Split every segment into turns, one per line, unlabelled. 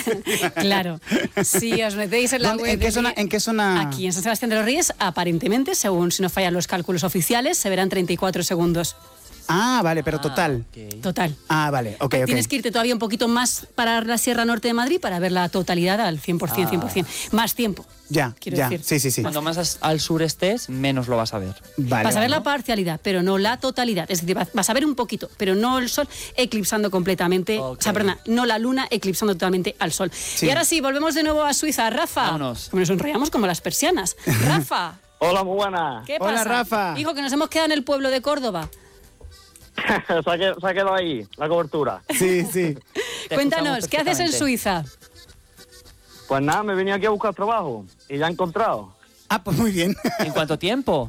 Claro. Si os metéis en la web...
¿En qué zona?
Aquí, en San Sebastián de los Reyes, aparentemente, según si no fallan los cálculos oficiales, se verán 34 segundos.
Ah, vale, pero total.
Okay.
Total.
Ah, vale, ok.
Tienes que irte todavía un poquito más para la Sierra Norte de Madrid para ver la totalidad al 100%, 100%. Más tiempo.
Ya,
quiero
ya.
decir.
Sí.
Cuando más al sur estés, menos lo vas a ver.
Vale,
vas a ver
vale.
la parcialidad, pero no la totalidad. Es decir, vas a ver un poquito, pero no el sol eclipsando completamente.
Okay.
O sea, perdona, no la luna eclipsando totalmente al sol.
Sí.
Y ahora sí, volvemos de nuevo a Suiza. Rafa.
Vámonos.
Como nos enrollamos como las persianas. Rafa.
Hola, muy buena.
¿Qué pasa?
Hola, Rafa.
Hijo, que nos hemos quedado en el pueblo de Córdoba.
Sáquelo ahí, la cobertura.
Sí.
Te
Cuéntanos,
escuchamos
¿qué haces en
perfectamente.
Suiza?
Pues nada, me vine aquí a buscar trabajo y ya he encontrado.
Ah, pues muy bien.
¿En cuánto tiempo?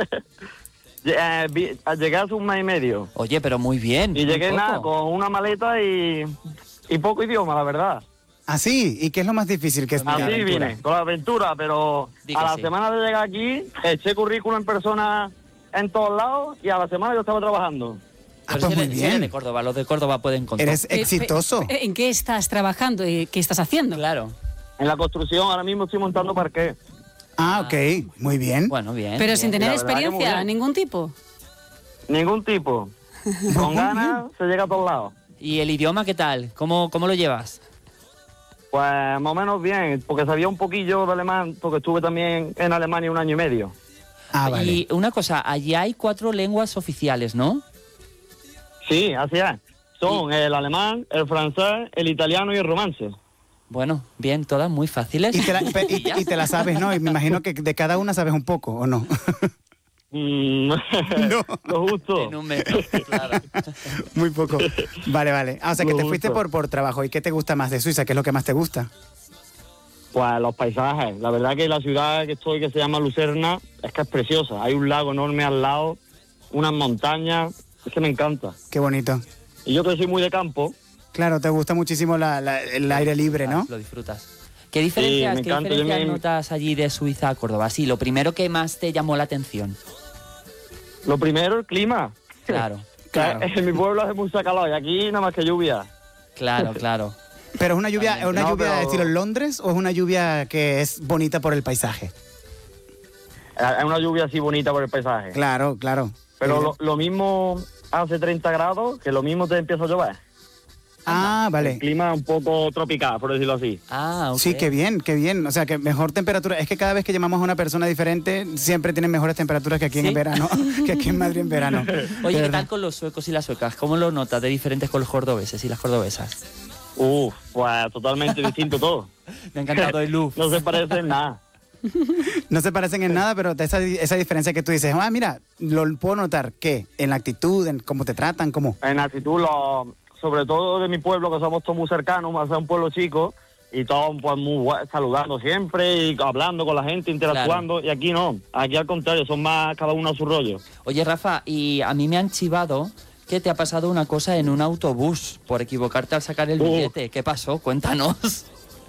Llegué hace un mes y medio
Oye, pero muy bien.
y
muy
llegué
poco.
nada con una maleta y poco idioma, la verdad.
¿Ah, sí? ¿Y qué es lo más difícil que es?
Mira,
Así
aventura.
vine, con la aventura, pero
Di que
a la
sí.
semana de llegar aquí, eché currículum en persona en todos lados y a la semana yo estaba trabajando.
Ah,
Pero
pues
si
muy
eres- si eres de
bien.
Córdoba, los de Córdoba pueden contar.
Eres exitoso.
¿En qué estás trabajando? ¿Qué estás haciendo?
Claro.
En la construcción ahora mismo estoy montando parqué.
Ah, ok. Muy bien.
Bueno, bien.
Pero
bien.
sin tener
La verdad que muy
experiencia,
bien.
ningún tipo.
Ningún tipo. Con ganas se llega a todos lados.
¿Y el idioma qué tal? ¿Cómo lo llevas?
Pues más o menos bien, porque sabía un poquillo de alemán, porque estuve también en Alemania 1 año y medio.
Ah, vale.
Y una cosa, allí hay 4 lenguas oficiales, ¿no?
Sí, así es. Son el alemán, el francés, el italiano y el romance.
Bueno, bien, todas muy fáciles.
Y te, la,
Y ya.
y te la sabes, ¿no? Y me imagino que de cada una sabes un poco, ¿o no?
No. Lo justo.
En un metro, claro.
Muy poco. Vale. Ah, o sea, que
Lo
te fuiste
justo.
por trabajo. ¿Y qué te gusta más de Suiza? ¿Qué es lo que más te gusta?
Pues los paisajes. La verdad que la ciudad que estoy, que se llama Lucerna, es que es preciosa. Hay un lago enorme al lado, unas montañas. Es que me encanta.
Qué bonito.
Y yo que soy muy de campo,
Claro, te gusta muchísimo el aire libre, ¿no?
Lo disfrutas. ¿Qué diferencias,
me encanta, yo me-
notas allí de Suiza a Córdoba? Sí, lo primero que más te llamó la atención.
lo primero, el clima.
Claro,
Claro.
En mi pueblo hace mucha calor y aquí nada más que lluvia.
claro.
Pero es una lluvia,
Totalmente.
¿una
No,
lluvia
pero-
de estilo Londres o es una lluvia que es bonita por el paisaje?
Es una lluvia así bonita por el paisaje.
Claro.
Pero lo mismo hace 30 grados, que lo mismo te empieza a llover.
Ah,
El
vale.
clima un poco tropical, por decirlo así.
Ah, ok.
Sí, qué bien. O sea, que mejor temperatura. Es que cada vez que llamamos a una persona diferente, siempre tienen mejores temperaturas que aquí
¿Sí?
en verano, que aquí en Madrid en verano.
Oye,
De
¿qué
verdad.
tal con los suecos y las suecas? ¿Cómo lo notas de diferentes con los cordobeses y las cordobesas?
Pues totalmente distinto todo.
Me ha encantado el look.
No se parece en nada.
No se parecen en nada, pero esa diferencia que tú dices, mira, lo puedo notar, ¿qué? En la actitud, en cómo te tratan, cómo...
En actitud, sobre todo de mi pueblo, que somos todos muy cercanos, más a un pueblo chico, y todos pues saludando siempre y hablando con la gente, interactuando, y aquí no, aquí al contrario, son más cada uno a su rollo.
Oye, Rafa, y a mí me han chivado que te ha pasado una cosa en un autobús por equivocarte al sacar el billete. ¿Qué pasó? Cuéntanos.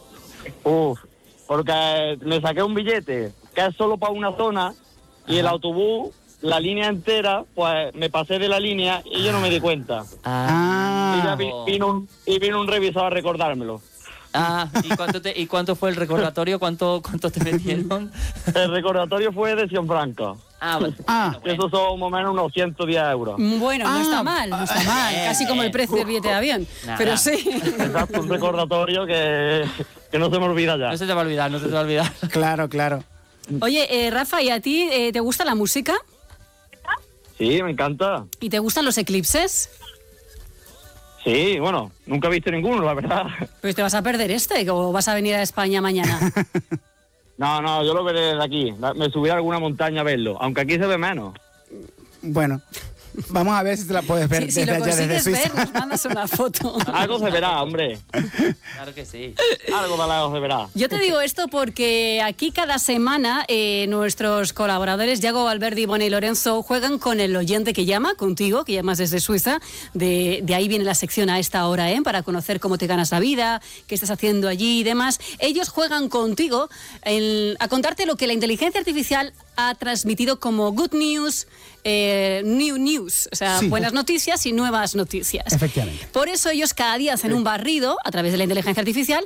Porque me saqué un billete que es solo para una zona, y el autobús, la línea entera, pues me pasé de la línea y yo no me di cuenta. Y ya vino un revisor a recordármelo.
¿Y cuánto fue el recordatorio? ¿Cuánto te metieron?
El recordatorio fue de Cienfranca.
Vale.
Esos son más o menos unos 110 euros.
Bueno, no está mal. Casi como el precio del billete de avión.
Nada.
Pero sí.
Exacto, un recordatorio que no se me olvida ya.
No se te va a olvidar.
Claro.
Oye, Rafa, ¿y a ti te gusta la música?
Sí, me encanta.
¿Y te gustan los eclipses?
Sí, bueno, nunca he visto ninguno, la verdad.
Pues te vas a perder o vas a venir a España mañana.
No, yo lo veré desde aquí. Me subiré a alguna montaña a verlo, aunque aquí se ve menos.
Bueno, vamos a ver si te la puedes ver
Si
desde
lo
allá, desde
consigues
Suiza.
ver, nos mandas una foto.
Algo se verá, hombre.
Claro que sí.
Algo de lado se verá.
Yo te digo esto porque aquí cada semana nuestros colaboradores, Yago Valverde, Ivone y Lorenzo, juegan con el oyente que llama, contigo, que llamas desde Suiza. De ahí viene la sección a esta hora, para conocer cómo te ganas la vida, qué estás haciendo allí y demás. Ellos juegan contigo a contarte lo que la inteligencia artificial ha transmitido como good news, new news, o sea,
Sí.
buenas noticias y nuevas noticias.
Efectivamente.
Por eso ellos cada día hacen un barrido a través de la inteligencia artificial